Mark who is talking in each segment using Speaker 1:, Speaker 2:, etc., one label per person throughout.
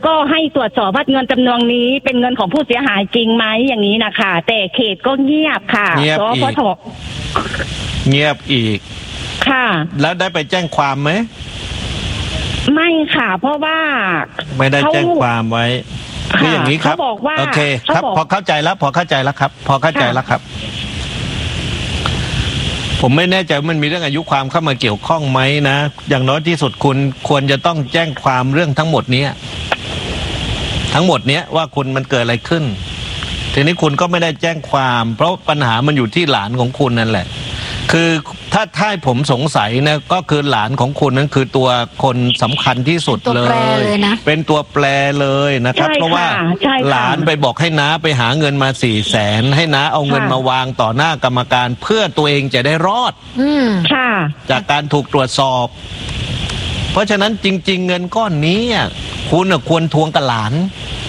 Speaker 1: ก็ให้ตรวจสอบว่าเงินจำนวนนี้เป็นเงินของผู้เสียหายจริงไหมอย่างนี้นะคะแต่เขตก็เงียบค่ะ
Speaker 2: เงียบอีกเงียบอีก
Speaker 1: ค่ะ
Speaker 2: แล้วได้ไปแจ้งความไหม
Speaker 1: ไม่ค่ะเพราะว่า
Speaker 2: ไม่ได้แจ้งความไว้คืออย่างนี้ครับโอเคครับพอเข้าใจแล้วครับพอเข้าใจแล้วครับผมไม่แน่ใจมันมีเรื่องอายุความเข้ามาเกี่ยวข้องไหมนะอย่างน้อยที่สุดคุณควรจะต้องแจ้งความเรื่องทั้งหมดนี้ว่าคุณมันเกิดอะไรขึ้นทีนี้คุณก็ไม่ได้แจ้งความเพราะปัญหามันอยู่ที่หลานของคุณนั่นแหละคือถ้าผมสงสัยนะก็คือหลานของคุณนั้นคือตัวคนสำคัญที่สุดเลยเป็นตัวแปรเลยนะครับเพราะว่าหลานไปบอกให้น้าไปหาเงินมา400,000ให้น้าเอาเงินมาวางต่อหน้ากรรมการเพื่อตัวเองจะได้รอดจากการถูกตรวจสอบเพราะฉะนั้นจริงๆเงินก้อนนี้คุณควรทวงกับหลาน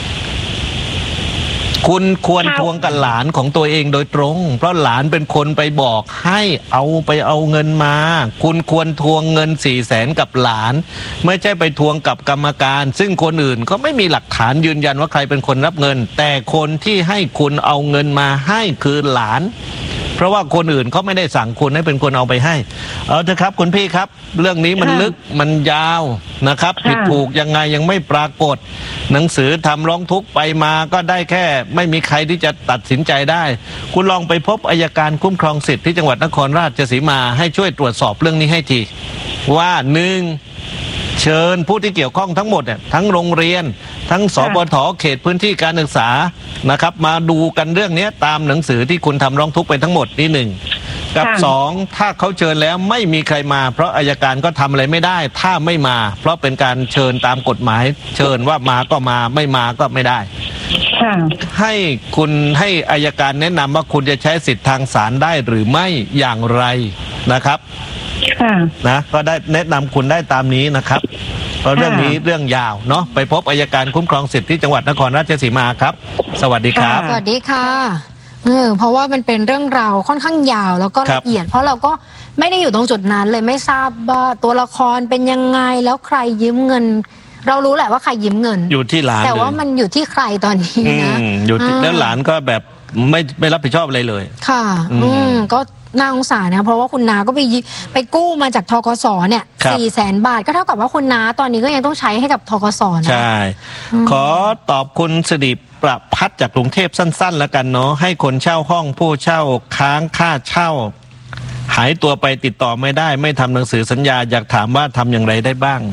Speaker 2: คุณควรทวงกับหลานของตัวเองโดยตรงเพราะหลานเป็นคนไปบอกให้เอาเงินมาคุณควรทวงเงิน400,000กับหลานไม่ใช่ไปทวงกับกรรมการซึ่งคนอื่นก็ไม่มีหลักฐานยืนยันว่าใครเป็นคนรับเงินแต่คนที่ให้คุณเอาเงินมาให้คือหลานเพราะว่าคนอื่นเขาไม่ได้สั่งคุณให้เป็นคนเอาไปให้เอาเถอะครับคุณพี่ครับเรื่องนี้มันลึกมันยาวนะครับผิดถูกยังไงยังไม่ปรากฏหนังสือทำร้องทุกข์ไปมาก็ได้แค่ไม่มีใครที่จะตัดสินใจได้คุณลองไปพบอัยการคุ้มครองสิทธิ์ที่จังหวัดนครราชสีมาให้ช่วยตรวจสอบเรื่องนี้ให้ทีว่า1เชิญผู้ที่เกี่ยวข้องทั้งหมดทั้งโรงเรียนทั้งสปท.เขตพื้นที่การศึกษานะครับมาดูกันเรื่องนี้ตามหนังสือที่คุณทำร้องทุกข์ไปทั้งหมดนี่1กับ2ถ้าเขาเชิญแล้วไม่มีใครมาเพราะอัยการก็ทำอะไรไม่ได้ถ้าไม่มาเพราะเป็นการเชิญตามกฎหมายเชิญว่ามาก็มาไม่มาก็ไม่ได้ให้อัยการแนะนำว่าคุณจะใช้สิทธิทางศาลได้หรือไม่อย่างไรนะครับนะก็ได้แนะนำคุณได้ตามนี้นะครับเพราะเรื่องนี้เรื่องยาวเนาะไปพบอัยการคุ้มครองสิทธิ์ที่จังหวัดนครราชสีมาครับสวัสดีครับ
Speaker 3: สวัสดีค่ะเพราะว่ามันเป็นเรื่องราวค่อนข้างยาวแล้วก็ละเอียดเพราะเราก็ไม่ได้อยู่ตรงจุดนั้นเลยไม่ทราบว่าตัวละครเป็นยังไงแล้วใครยืมเงินเรารู้แหละว่าใครยืมเงิน
Speaker 2: อยู่ที่หลาน
Speaker 3: แต่ว่ามันอยู่ที่ใครตอนนี้นะ
Speaker 2: อยู่ที่แล้วหลานก็แบบไม่รับผิดชอบอะไรเลย
Speaker 3: ค่ะก็น่าสงสารนะเพราะว่าคุณน้าก็ไปกู้มาจากธกสเนี่ย400,000 บาทก็เท่ากับว่าคุณน้าตอนนี้ก็ยังต้องใช้ให้กับธกสนะ
Speaker 2: ใช่ขอตอบคุณสิริประพัฒน์จากกรุงเทพสั้นๆแล้วกันเนาะให้คนเช่าห้องผู้เช่าค้างค่าเช่าหายตัวไปติดต่อไม่ได้ไม่ทำหนังสือสัญญาอยากถามว่าทำอย่างไรได้บ้าง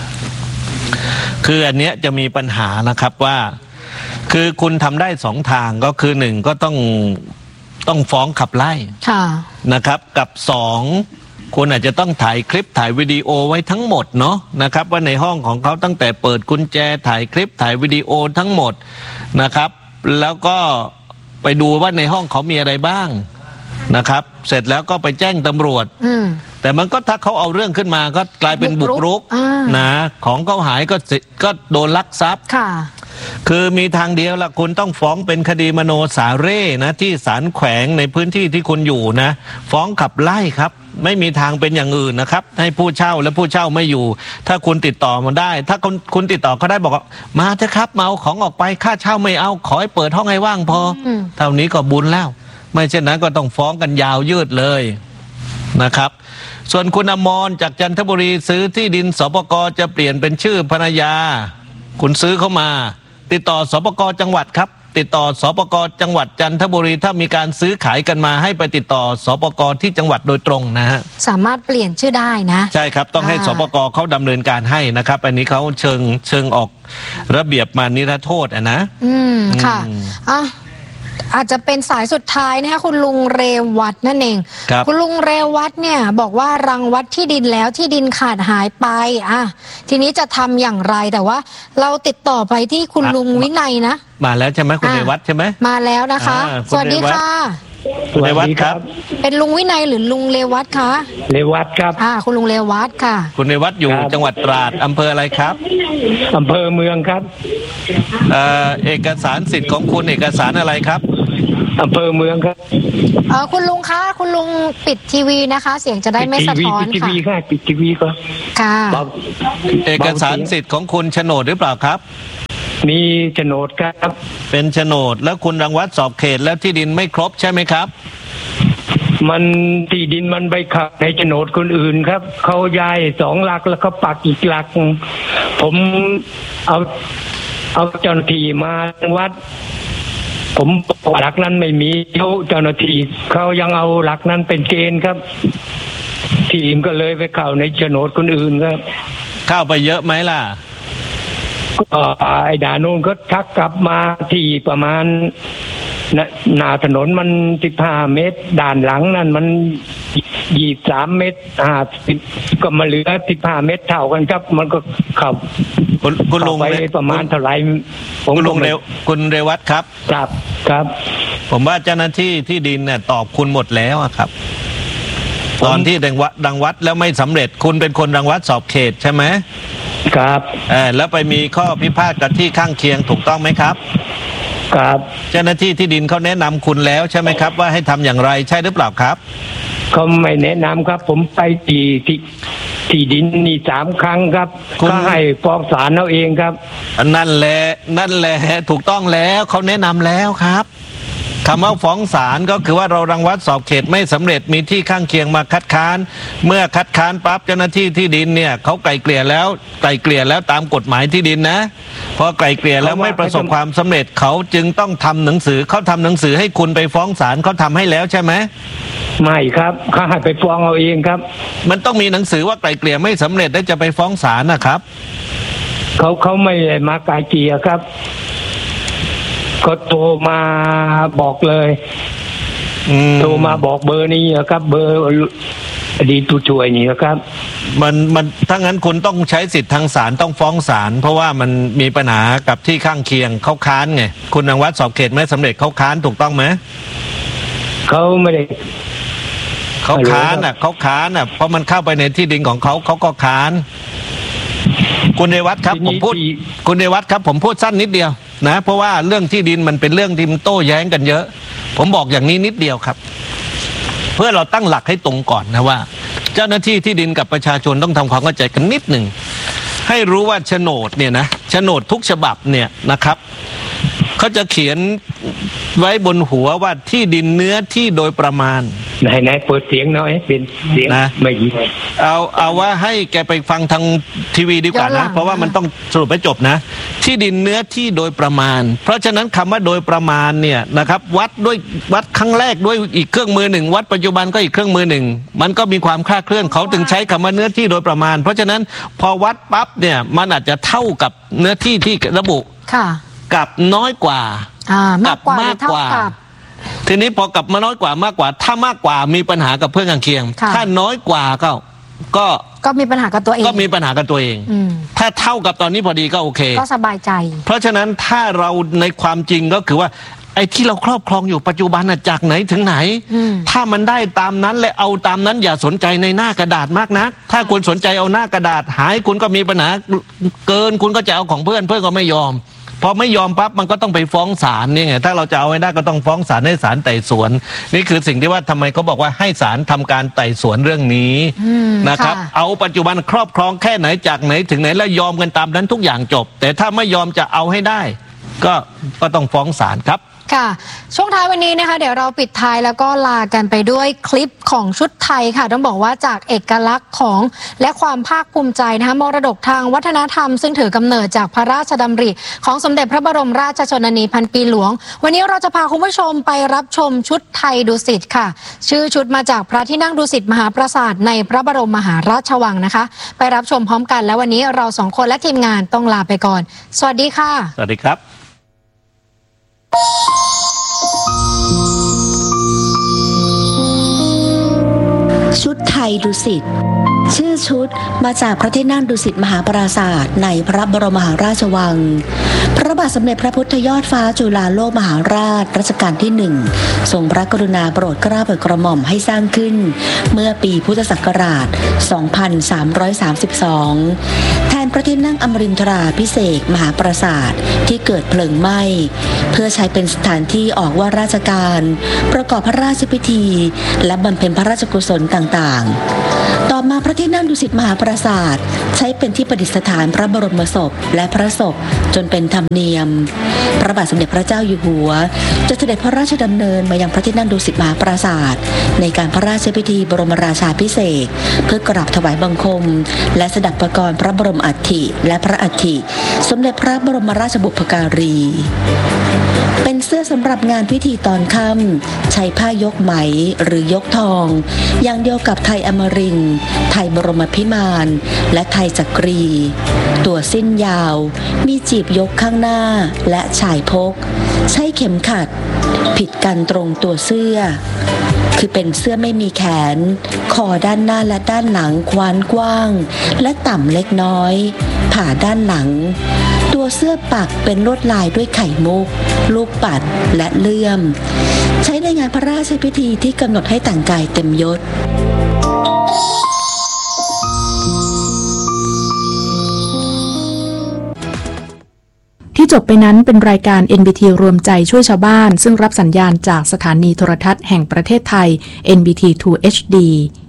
Speaker 2: คืออันเนี้ยจะมีปัญหานะครับว่าคือคุณทำได้2 ทางก็คือ1ก็ต้องฟ้องขับไล่นะครับกับ2คุณอาจจะต้องถ่ายคลิปถ่ายวิดีโอไว้ทั้งหมดเนาะนะครับว่าในห้องของเขาตั้งแต่เปิดกุญแจถ่ายคลิปถ่ายวิดีโอทั้งหมดนะครับแล้วก็ไปดูว่าในห้องเขามีอะไรบ้างนะครับเสร็จแล้วก็ไปแจ้งตำรวจแต่มันก็ถ้าเขาเอาเรื่องขึ้นมาก็กลายเป็นบุกรุกนะของเขาหายก็โดนลักทรัพย์คือมีทางเดียวละคุณต้องฟ้องเป็นคดีมโนสาเร่นะที่ศาลแขวงในพื้นที่ที่คุณอยู่นะฟ้องขับไล่ครับไม่มีทางเป็นอย่างอื่นนะครับให้ผู้เช่าและผู้เช่าไม่อยู่ถ้าคุณติดต่อมาได้ถ้าคุณติดต่อเขาได้บอกว่ามาเถอะครับมาเอาของออกไปค่าเช่าไม่เอาขอให้เปิดห้องให้ว่างพอเท่านี้ก็บุญแล้วไม่เช่นนั้นก็ต้องฟ้องกันยาวยืดเลยนะครับส่วนคุณอมรจากจันทบุรีซื้อที่ดินสปก.จะเปลี่ยนเป็นชื่อภรรยาคุณซื้อเข้ามาติดต่อสปก.จังหวัดครับติดต่อสปก.จังหวัดจันทบุรีถ้ามีการซื้อขายกันมาให้ไปติดต่อสปก.ที่จังหวัดโดยตรงนะฮะ
Speaker 3: สามารถเปลี่ยนชื่อได้นะ
Speaker 2: ใช่ครับต้องให้สปก.เขาดำเนินการให้นะครับอันนี้เขาเชิงออกระเบียบมานิรโทษนะ
Speaker 3: ค่ะอาจจะเป็นสายสุดท้ายนะคะคุณลุงเรวัตนั่นเอง คุณลุงเรวัตเนี่ยบอกว่ารังวัดที่ดินแล้วที่ดินขาดหายไปทีนี้จะทำอย่างไรแต่ว่าเราติดต่อไปที่คุณลุงวินัยนะ
Speaker 2: มาแล้วใช่ไหมคุณเรวัตใช่ไหม
Speaker 3: มาแล้วนะคะสวัสดีค่ะ
Speaker 2: คุณเรวัตครับ
Speaker 3: เป็นลุงวินัยหรือลุงเรวัตคะ
Speaker 4: เรวัตครับ
Speaker 3: คุณลุงเรวัตค่ะ
Speaker 2: คุณเรวัตอยู่จังหวัดตราดอำเภออะไรครับ
Speaker 4: อำเภอเมืองครับ
Speaker 2: เอกสารสิทธิ์ของคุณเอกสารอะไรครับ
Speaker 4: อำเภอเมืองครับ
Speaker 3: คุณลุงคะคุณลุงปิดทีวีนะคะเสียงจะได้ไม่สะท้อน
Speaker 4: ค่ะปิดทีวีก็
Speaker 3: ค่ะ
Speaker 2: เอกสารสิทธิ์ของคุณโฉนดหรือเปล่าครับ
Speaker 4: มีโฉนดครับ
Speaker 2: เป็นโฉนดแล้วคุณรังวัดสอบเขตแล้วที่ดินไม่ครบใช่ไหมครับ
Speaker 4: มันที่ดินมันไปขับในโฉนดคนอื่นครับเขาย้าย2 หลักแล้วเขาปักอีกหลักผมเอาเจ้าหน้าที่มาวัดผมหลักนั้นไม่มีเจ้าหน้าที่เขายังเอาหลักนั้นเป็นเกณฑ์ครับทีมก็เลยไปเข้าในโฉนดคนอื่นครับ
Speaker 2: เข้าไปเยอะไหมล่ะ
Speaker 4: ก็ไอ้ด่านนู้นก็ทักกลับมาที่ประมาณหน้าถนนมัน15 เมตรด่านหลังนั่นมัน23 เมตร50ก็มาเหลือ15 เมตรเท่ากันครับมันก็ขับ
Speaker 2: คุณลุง
Speaker 4: ไปประมาณเท่าไหร่
Speaker 2: คุณลุงคุณเรวัตครับ
Speaker 4: ครับ
Speaker 2: ผมว่าเจ้าหน้าที่ที่ดินเนี่ยตอบคุณหมดแล้วครับตอนที่ดังวัดแล้วไม่สำเร็จคุณเป็นคนรังวัดสอบเขตใช่ไหม
Speaker 4: ครับ
Speaker 2: แล้วไปมีข้อพิพาทกับที่ข้างเคียงถูกต้องไหมครับ
Speaker 4: ครับ
Speaker 2: เจ้าหน้าที่ที่ดินเขาแนะนำคุณแล้วใช่ไหมครับว่าให้ทำอย่างไรใช่หรือเปล่าครับ
Speaker 4: เขาไม่แนะนำครับผมไปที่ดินนี่3 ครั้งครับก็ให้ฟ้องศาลเอาเองครับ
Speaker 2: นั่นแหละถูกต้องแล้วเขาแนะนำแล้วครับคำว่าฟ้องศาลก็คือว่าเรารังวัดสอบเขตไม่สำเร็จมีที่ข้างเคียงมาคัดค้านเมื่อคัดค้านปั๊บเจ้าหน้าที่ที่ดินเนี่ยเขาไกล่เกลี่ยแล้วตามกฎหมายที่ดินนะพอไกล่เกลี่ยแล้วไม่ประสบความสำเร็จเขาจึงต้องทำหนังสือเขาทำหนังสือให้คุณไปฟ้องศาลเขาทำให้แล้วใช่ไหม
Speaker 4: ไม่ครับเขาให้ไปฟ้องเอาเองครับ
Speaker 2: มันต้องมีหนังสือว่าไกล่เกลี่ยไม่สำเร็จแล้วจะไปฟ้องศาลนะครับ
Speaker 4: เขาไม่มาไกล่เกลี่ยครับก็โทรมาบอกเลยโทรมาบอกเบอร์นี้ครับเบอร์อดีตผู้ช่วยนี่ครับ
Speaker 2: มันถ้างั้นคุณต้องใช้สิทธิ์ทางศาลต้องฟ้องศาลเพราะว่ามันมีปัญหากับที่ข้างเคียงเขาค้านไงคุณรังวัดสอบเขตไม่สำเร็จเขาค้านถูกต้องไหม
Speaker 4: เขาไม่ได้
Speaker 2: เขาค้านเพราะมันเข้าไปในที่ดินของเขาก็ค้านคุณเรวัตครับผมพูดคุณเรวัตครับผมพูดสั้นนิดเดียวนะเพราะว่าเรื่องที่ดินมันเป็นเรื่องที่มันโต้แย้งกันเยอะผมบอกอย่างนี้นิดเดียวครับเพื่อเราตั้งหลักให้ตรงก่อนนะว่าเจ้าหน้าที่ที่ดินกับประชาชนต้องทำความเข้าใจกันนิดหนึ่งให้รู้ว่าโฉนดเนี่ยนะโฉนดทุกฉบับเนี่ยนะครับเขาจะเขียนไว้บนหัวว่าที่ดินเนื้อที่โดยประมาณ
Speaker 4: ไหนเปิดเสียงหน่อยเป็นเสียงนะไม่ยิน
Speaker 2: เอาว่าให้แกไปฟังทางทีวีดีกว่านะเพราะว่ามันต้องสรุปให้จบนะที่ดินเนื้อที่โดยประมาณเพราะฉะนั้นคำว่าโดยประมาณเนี่ยนะครับวัดครั้งแรกด้วยอีกเครื่องมือหนึ่งวัดปัจจุบันก็อีกเครื่องมือหนึ่งมันก็มีความคลาดเคลื่อนเขาถึงใช้คำว่าเนื้อที่โดยประมาณเพราะฉะนั้นพอวัดปั๊บเนี่ยมันอาจจะเท่ากับเนื้อที่ที่ระบุกับน้อยกว่า
Speaker 3: กับมากกว่า
Speaker 2: ทีนี้พอกับมาน้อยกว่ามากกว่าถ้ามากกว่ามีปัญหากับเพื่อนข้างเคียงถ้าน้อยกว่า
Speaker 3: ก็มีปัญหากับตัวเอง
Speaker 2: ถ้าเท่ากับตอนนี้พอดีก็โอเค
Speaker 3: ก็สบายใจ
Speaker 2: เพราะฉะนั้นถ้าเราในความจริงก็คือว่าไอ้ที่เราครอบครองอยู่ปัจจุบันจากไหนถึงไหนถ้ามันได้ตามนั้นและเอาตามนั้นอย่าสนใจในหน้ากระดาษมากนักถ้าคุณสนใจเอาหน้ากระดาษหายคุณก็มีปัญหาเกินคุณก็จะเอาของเพื่อนก็ไม่ยอมพอไม่ยอมปั๊บมันก็ต้องไปฟ้องศาลนี่ไงถ้าเราจะเอาให้ได้ก็ต้องฟ้องศาลให้ศาลไต่สวนนี่คือสิ่งที่ว่าทำไมเขาบอกว่าให้ศาลทำการไต่สวนเรื่องนี้นะครับเอาปัจจุบันครอบครองแค่ไหนจากไหนถึงไหนแล้วยอมกันตามนั้นทุกอย่างจบแต่ถ้าไม่ยอมจะเอาให้ได้ก็ต้องฟ้องศาลครับ
Speaker 3: ค่ะช่วงท้ายวันนี้นะคะเดี๋ยวเราปิดท้ายแล้วก็ลากันไปด้วยคลิปของชุดไทยค่ะต้องบอกว่าจากเอกลักษณ์ของและความภาคภูมิใจนะคะมรดกทางวัฒนธรรมซึ่งถือกำเนิดจากพระราชดำริของสมเด็จพระบรมราชชนนีพันปีหลวงวันนี้เราจะพาคุณผู้ชมไปรับชมชุดไทยดุสิตค่ะชื่อชุดมาจากพระที่นั่งดุสิตมหาปราสาทในพระบรมมหาราชวังนะคะไปรับชมพร้อมกันแล้ววันนี้เรา2 คนและทีมงานต้องลาไปก่อนสวัสดีค่ะ
Speaker 2: สวัสดีครับ
Speaker 5: ชุดไทยดุสิตชื่อชุดมาจากพระที่นั่งดุสิตมหาปราสาทในพระบรมมหาราชวังพระบาทสมเด็จพระพุทธยอดฟ้าจุฬาโลกมหาราชรัชกาลที่1ทรงพระกรุณาโปรดเกล้าโปรดกระหม่อมให้สร้างขึ้นเมื่อปีพุทธศักราช 2332 แทนพระที่นั่งอมรินทราภิเษกมหาปราสาทที่เกิดเพลิงไหม้เพื่อใช้เป็นสถานที่ออกว่าราชการประกอบพระราชพิธีและบำเพ็ญพระราชกุศลต่ต่างๆต่อมาพระที่นั่งดุสิตมหาปราสาทใช้เป็นที่ประดิษฐานพระบรมศพและพระศพจนเป็นธรรมเนียมพระบาทสมเด็จพระเจ้าอยู่หัวจะเสด็จพระราชดำเนินมายังพระที่นั่งดุสิตมหาปราสาทในการพระราชพิธีบรมราชาภิเษกเพื่อกราบถวายบังคมและสดับประกรณ์พระบรมอัฐิและพระอัฐิสมเด็จพระบรมราชบุพการีเป็นเสื้อสำหรับงานพิธีตอนค่ำใช้ผ้ายกไหมหรือยกทองอย่างเดียวกับไทยอมรินทร์ไทยบรมพิมานและไทยจักรีตัวสิ้นยาวมีจีบยกข้างหน้าและฉายพกใช้เข็มขัดผิดกันตรงตัวเสื้อคือเป็นเสื้อไม่มีแขนคอด้านหน้าและด้านหลังควานกว้างและต่ำเล็กน้อยผ่าด้านหลังตัวเสื้อปักเป็นลวดลายด้วยไข่มุกลูกปัดและเลื่อมใช้ในงานพระราชพิธีที่กำหนดให้แต่งกายเต็มยศ
Speaker 6: ที่จบไปนั้นเป็นรายการ NBT รวมใจช่วยชาวบ้านซึ่งรับสัญญาณจากสถานีโทรทัศน์แห่งประเทศไทย NBT 2 HD